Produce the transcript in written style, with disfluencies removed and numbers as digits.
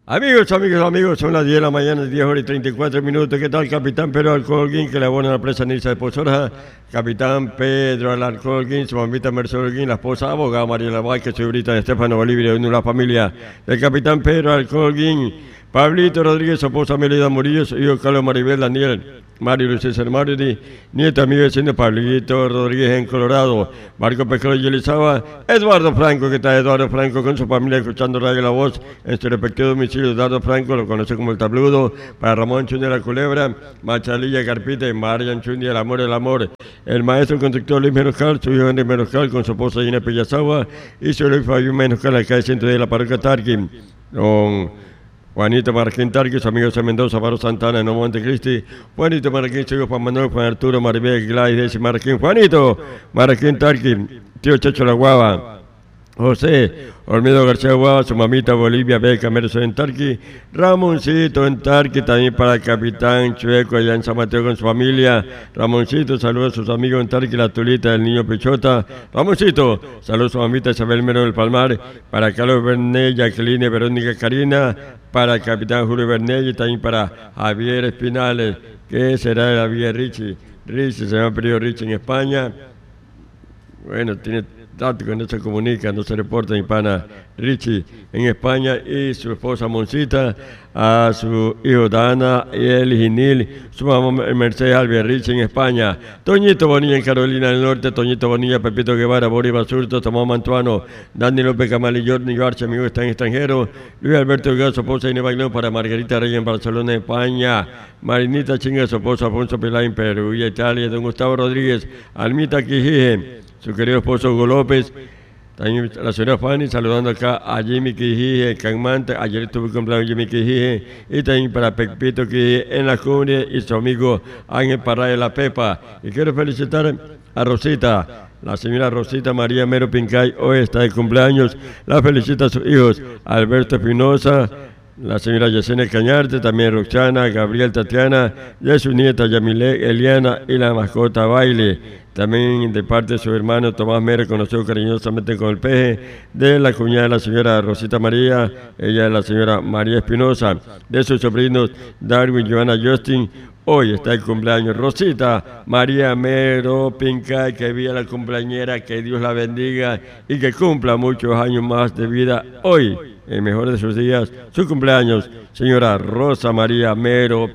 Amigos, son las 10 de la mañana, 10 horas y 34 minutos. ¿Qué tal, capitán Pedro Alcolguín, que le abona la presa Nilsa de Pozora? Capitán Pedro Alcolguín, su mamita Mercedes Holguín, la esposa abogada María Lavay, que sobrita de Estefano Bolivia, de la familia del capitán Pedro Alcolguín. Pablito Rodríguez, su esposa Melida Murillo, su hijo Carlos Maribel Daniel, Mario Luis César Mario, nieto amigo vecino Pablito Rodríguez en Colorado, Marco Pescado y Elizaba, Eduardo Franco, que está Eduardo Franco con su familia escuchando Radio La Voz en su respectivo domicilio. Eduardo Franco lo conoce como el Tabludo, para Ramón Chundia la Culebra, Machalilla Carpita y Marian Chundia el amor, el maestro constructor Luis Menoscal, su hijo Henry Menoscal con su esposa Gina Pellazagua y su Luis Fabio Menoscal, acá de Centro de la Parroquia Tarqui, con Juanito Marquín Tarqui, su amigo José Mendoza, Paro Santana, en Montecristi, Juanito Marquín, su hijo Juan Manuel, Juan Arturo, Maribel, Gladys, Marquín, Juanito Marquín Tarqui, tío Checho La Guava, José Olmedo García Guava, su mamita Bolivia, Beca Mercedes en Tarqui, Ramoncito en Tarqui, también para el capitán Chueco allá en San Mateo con su familia. Ramoncito, saludos a sus amigos en Tarqui, la Tulita del Niño Pichota. Ramoncito, saludos a su mamita Isabel Mero del Palmar, para Carlos Bernet, Jacqueline, Verónica Karina, para el capitán Julio Bernet y también para Javier Espinales, que será de la Villa Richie, se llama Periodo Richie en España. Bueno, tiene datos que no se comunican, no se reporta mi pana Richie en España, y su esposa Moncita, a su hijo Dana, Eli Ginil, su mamá Mercedes Alvia Richie en España, Toñito Bonilla en Carolina del Norte, Toñito Bonilla, Pepito Guevara, Boris Basurto, Tomás Mantuano, Dani López Camal y Jordi Garcha, amigo está en extranjero, Luis Alberto Gaso, su esposa Inés Baglón, para Margarita Reyes en Barcelona, España, Marinita Chinga, su esposo Alfonso Pelá en Perú y Italia, don Gustavo Rodríguez, Almita Quijije, su querido esposo Hugo López, también la señora Fanny, saludando acá a Jimmy Quijije, Canmante, ayer estuve cumpleaños Jimmy Quijije, y también para Pepito Quijije en la cumbre, y su amigo Ángel Parra de la Pepa. Y quiero felicitar a Rosita, la señora Rosita María Mero Pincay, hoy está de cumpleaños, la felicita a sus hijos, Alberto Espinosa, la señora Yesenia Cañarte, también Roxana, Gabriel Tatiana, y su nieta Yamile Eliana y la mascota Baile. También de parte de su hermano Tomás Mero, conocido cariñosamente con el Peje, de la cuñada de la señora Rosita María, ella es la señora María Espinosa, de sus sobrinos Darwin, Joana, Justin. Hoy está el cumpleaños Rosita María Mero Pincay, que viva la cumpleañera, que Dios la bendiga y que cumpla muchos años más de vida hoy, el mejor de sus días, su cumpleaños, señora Rosa María Mero Pincay.